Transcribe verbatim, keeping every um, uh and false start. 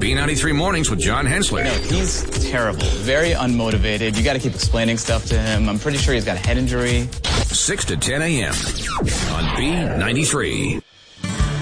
B ninety-three Mornings with John Hensley. No, he's terrible. Very unmotivated. You got to keep explaining stuff to him. I'm pretty sure he's got a head injury. six to ten a.m. on B ninety-three.